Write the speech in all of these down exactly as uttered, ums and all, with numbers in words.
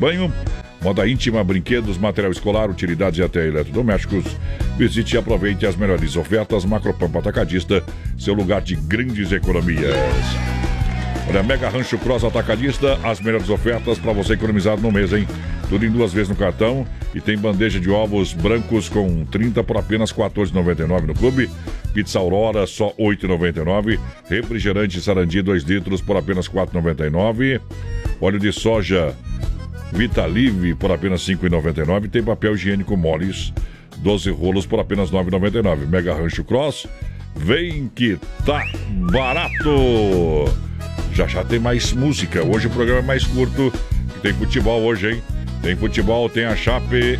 banho, moda íntima, brinquedos, material escolar, utilidades e até eletrodomésticos. Visite e aproveite as melhores ofertas. Macropampa Atacadista, seu lugar de grandes economias. Olha, Mega Rancho Cross Atacadista, as melhores ofertas para você economizar no mês, hein? Tudo em duas vezes no cartão. E tem bandeja de ovos brancos com trinta por apenas quatorze reais e noventa e nove centavos no clube. Pizza Aurora, só oito reais e noventa e nove centavos. Refrigerante Sarandi, dois litros, por apenas quatro reais e noventa e nove centavos. Óleo de soja Vitalive, por apenas cinco reais e noventa e nove centavos. Tem papel higiênico Moles, doze rolos, por apenas nove reais e noventa e nove centavos. Mega Rancho Cross, vem que tá barato! Já já tem mais música. Hoje o programa é mais curto. Tem futebol hoje, hein? Tem futebol, tem a Chape.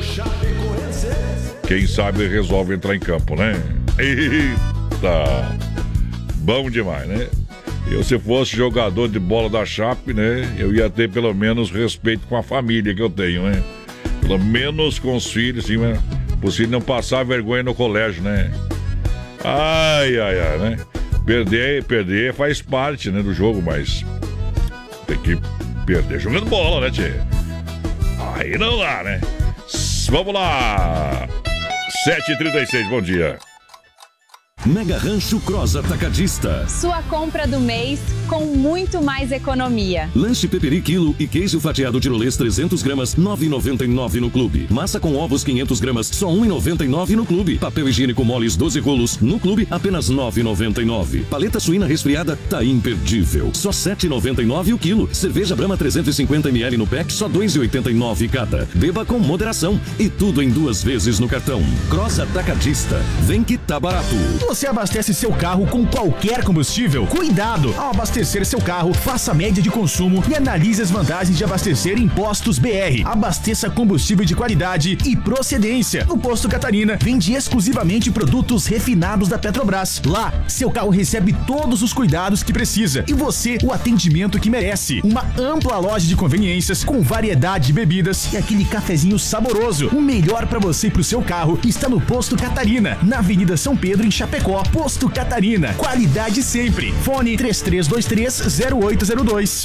Quem sabe resolve entrar em campo, né? Eita! Bom demais, né? Eu, se fosse jogador de bola da Chape, né? Eu ia ter pelo menos respeito com a família que eu tenho, né? Pelo menos com os filhos, assim, né? Possível não passar vergonha no colégio, né? Ai, ai, ai, né? Perder, perder faz parte, né, do jogo, mas tem que perder jogando bola, né, tchê? Aí não dá, né? Vamos lá! sete e trinta e seis, bom dia. Mega Rancho Cross Atacadista. Sua compra do mês com muito mais economia. Lanche peperi quilo e queijo fatiado tirolês trezentos gramas, nove reais e noventa e nove no clube. Massa com ovos quinhentos gramas, só um real e noventa e nove no clube. Papel higiênico Moles doze rolos, no clube apenas nove reais e noventa e nove. Paleta suína resfriada tá imperdível, só sete reais e noventa e nove o quilo. Cerveja Brahma trezentos e cinquenta mililitros no pack, só dois reais e oitenta e nove cada. Beba com moderação e tudo em duas vezes no cartão. Cross Atacadista, vem que tá barato. Você abastece seu carro com qualquer combustível? Cuidado! Ao abastecer seu carro, faça a média de consumo e analise as vantagens de abastecer em Postos B R. Abasteça combustível de qualidade e procedência. No Posto Catarina, vende exclusivamente produtos refinados da Petrobras. Lá, seu carro recebe todos os cuidados que precisa e você o atendimento que merece. Uma ampla loja de conveniências com variedade de bebidas e aquele cafezinho saboroso. O melhor para você e pro seu carro está no Posto Catarina, na Avenida São Pedro, em Chapecó. Posto Catarina, qualidade sempre. Fone três três dois três, zero oito zero dois.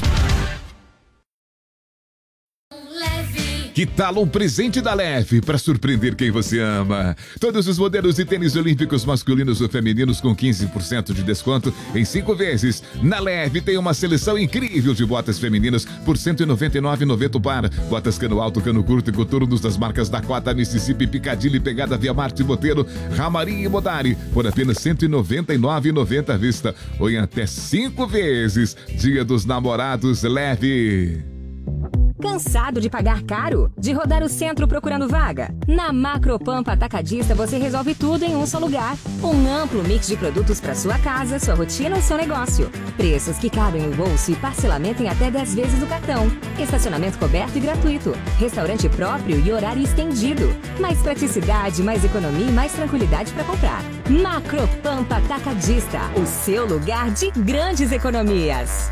Que tal um presente da Leve para surpreender quem você ama? Todos os modelos de tênis olímpicos masculinos ou femininos com quinze por cento de desconto em cinco vezes. Na Leve tem uma seleção incrível de botas femininas por cento e noventa e nove reais e noventa centavos o par. Botas cano alto, cano curto e coturnos das marcas Dakota, Mississippi, Piccadilly, Pegada, Via Marte, Boteiro, Ramarim e Modari por apenas cento e noventa e nove reais e noventa centavos à vista ou em até cinco vezes. Dia dos Namorados Leve. Cansado de pagar caro? De rodar o centro procurando vaga? Na Macropampa Atacadista você resolve tudo em um só lugar. Um amplo mix de produtos para sua casa, sua rotina ou seu negócio. Preços que cabem no bolso e parcelamento em até dez vezes o cartão. Estacionamento coberto e gratuito. Restaurante próprio e horário estendido. Mais praticidade, mais economia e mais tranquilidade para comprar. Macropampa Atacadista, o seu lugar de grandes economias.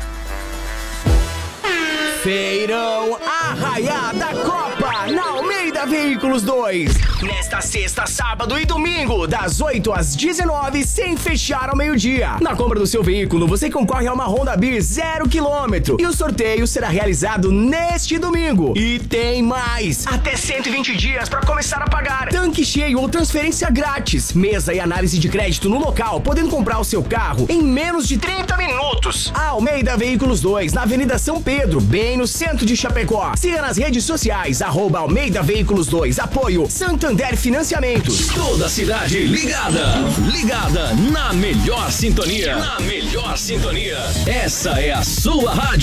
Feirão Arraiá da Copa na Almeida Veículos dois. Nesta sexta, sábado e domingo, das oito às dezenove, sem fechar ao meio-dia. Na compra do seu veículo, você concorre a uma Honda Beer zero quilômetro. E o sorteio será realizado neste domingo. E tem mais! Até cento e vinte dias para começar a pagar. Tanque cheio ou transferência grátis. Mesa e análise de crédito no local, podendo comprar o seu carro em menos de trinta minutos. A Almeida Veículos dois, na Avenida São Pedro, bem no centro de Chapecó. Siga nas redes sociais, arroba Almeida Veículos dois. Apoio Santander Financiamentos. Toda a cidade ligada. Ligada na melhor sintonia. Na melhor sintonia. Essa é a sua rádio.